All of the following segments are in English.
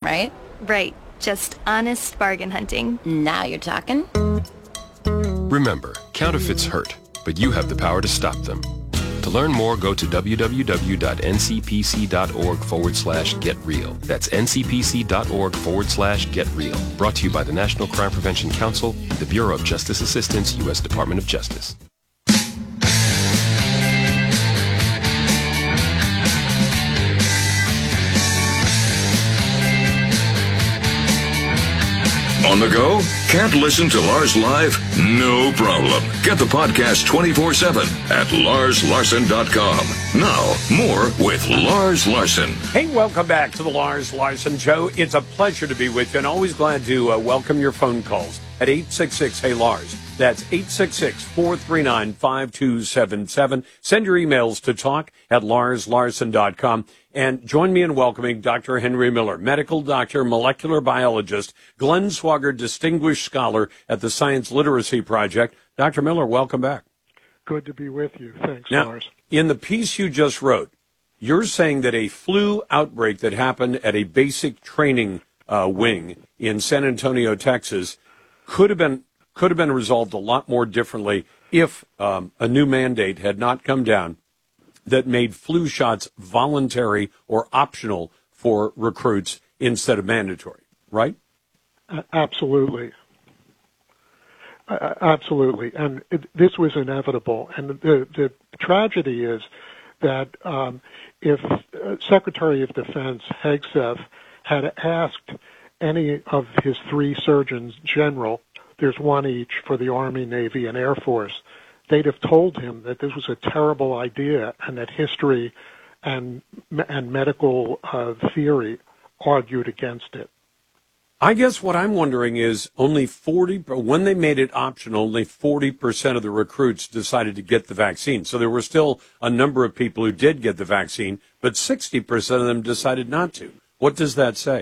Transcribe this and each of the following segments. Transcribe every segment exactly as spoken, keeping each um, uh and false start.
right? Right. Just honest bargain hunting. Now you're talking. Remember, counterfeits hurt, but you have the power to stop them. To learn more, go to www.ncpc.org forward slash get real. That's ncpc.org forward slash get real. Brought to you by the National Crime Prevention Council, the Bureau of Justice Assistance, U S Department of Justice. On the go? Can't listen to Lars live? No problem. Get the podcast twenty-four seven at lars larson dot com. Now, more with Lars Larson. Hey, welcome back to the Lars Larson Show. It's a pleasure to be with you, and always glad to uh, welcome your phone calls at eight six six, hey Lars. That's eight six six, four three nine, five two seven seven. Send your emails to talk at lars larson dot com. And join me in welcoming Doctor Henry Miller, medical doctor, molecular biologist, Glenn Swagger Distinguished Scholar at the Science Literacy Project. Doctor Miller, welcome back. Good to be with you. Thanks, now, Lars. In the piece you just wrote, you're saying that a flu outbreak that happened at a basic training uh, wing in San Antonio, Texas, could have been could have been resolved a lot more differently if um, a new mandate had not come down that made flu shots voluntary or optional for recruits instead of mandatory, right? Uh, absolutely. Uh, absolutely. And it, this was inevitable. And the, the tragedy is that um, if uh, Secretary of Defense Hegseth had asked any of his three surgeons general, there's one each for the Army, Navy, and Air Force, they'd have told him that this was a terrible idea and that history and and medical uh, theory argued against it. I guess what I'm wondering is only forty, when they made it optional, only forty percent of the recruits decided to get the vaccine. So there were still a number of people who did get the vaccine, but sixty percent of them decided not to. What does that say?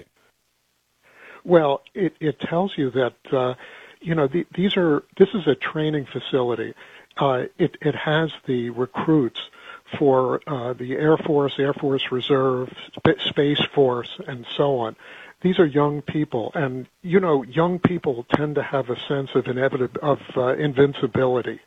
Well, it, it tells you that, uh, you know, the, these are, this is a training facility. Uh, it, it has the recruits for uh, the Air Force, Air Force Reserve, Sp- Space Force, and so on. These are young people, and you know, young people tend to have a sense of inevitable of uh, invincibility,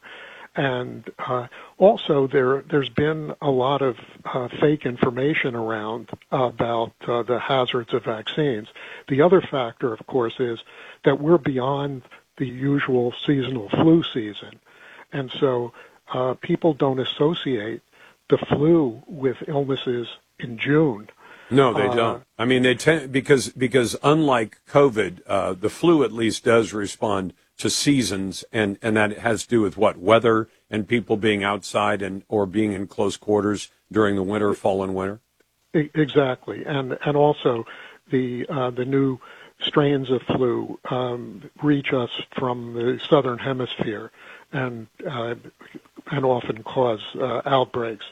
and uh, also there there's been a lot of uh, fake information around about uh, the hazards of vaccines. The other factor, of course, is that we're beyond the usual seasonal flu season. And so uh, people don't associate the flu with illnesses in June. No, they uh, don't. I mean, they tend because because unlike COVID, uh, the flu at least does respond to seasons, and, and that has to do with what, weather and people being outside and or being in close quarters during the winter, fall and winter. Exactly, and and also the uh, the new strains of flu um, reach us from the southern hemisphere and uh, and often cause uh, outbreaks.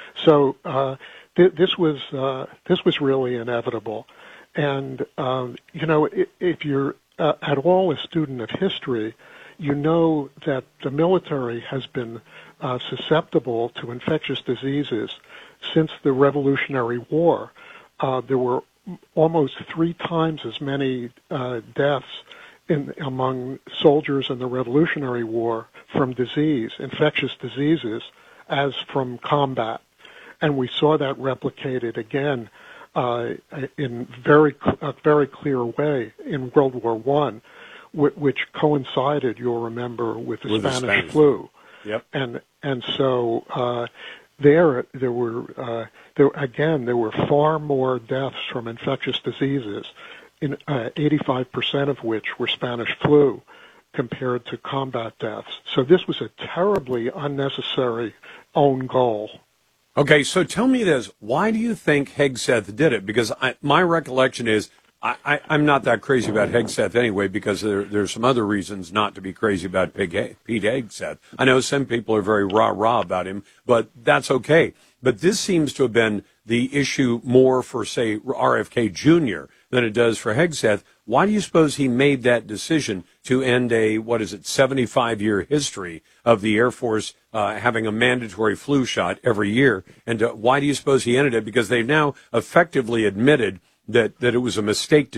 So uh, th- this was uh, this was really inevitable. And um, you know, if, if you're uh, at all a student of history, you know that the military has been uh, susceptible to infectious diseases since the Revolutionary War. Uh, there were almost three times as many uh, deaths in, among soldiers in the Revolutionary War from disease, infectious diseases, as from combat. And we saw that replicated again uh, in very a very clear way in World War One, which coincided, you'll remember, with the, with Spanish, the Spanish flu. Yep. And and so uh, there there were uh, there again there were far more deaths from infectious diseases, in uh, eighty-five percent of which were Spanish flu, compared to combat deaths. So this was a terribly unnecessary own goal. Okay, so tell me this. Why do you think Hegseth did it? Because I, my recollection is I, I, I'm not that crazy about Hegseth anyway, because there, there's some other reasons not to be crazy about Pete Hegseth. I know some people are very rah-rah about him, but that's okay. But this seems to have been the issue more for, say, R F K Junior than it does for Hegseth. Why do you suppose he made that decision to end a, what is it, seventy-five year history of the Air Force uh, having a mandatory flu shot every year? And uh, why do you suppose he ended it? Because they've now effectively admitted that, that it was a mistake to